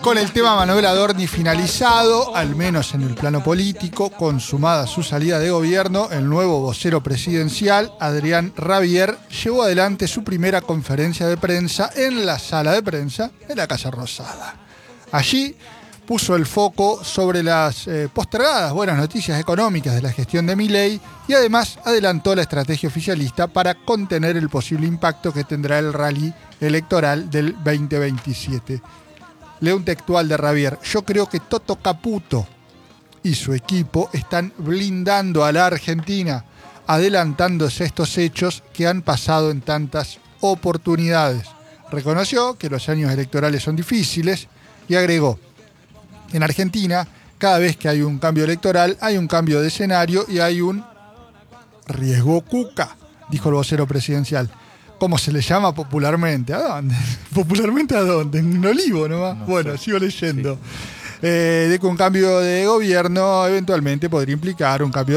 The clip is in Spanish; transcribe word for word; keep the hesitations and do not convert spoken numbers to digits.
Con el tema Manuel Adorni finalizado, al menos en el plano político, consumada su salida de gobierno, el nuevo vocero presidencial, Adrián Rabier, llevó adelante su primera conferencia de prensa en la sala de prensa de la Casa Rosada. Allí puso el foco sobre las eh, postergadas buenas noticias económicas de la gestión de Milei y además adelantó la estrategia oficialista para contener el posible impacto que tendrá el rally electoral del veinte veintisiete. Leo un textual de Rabier: yo creo que Toto Caputo y su equipo están blindando a la Argentina, adelantándose a estos hechos que han pasado en tantas oportunidades. Reconoció que los años electorales son difíciles y agregó: en Argentina, cada vez que hay un cambio electoral, hay un cambio de escenario y hay un riesgo cuca, dijo el vocero presidencial. ¿Cómo se le llama popularmente? ¿A dónde? ¿Popularmente a dónde? ¿En un olivo nomás? No bueno, sé. Sigo leyendo. Sí. Eh, de que un cambio de gobierno eventualmente podría implicar un cambio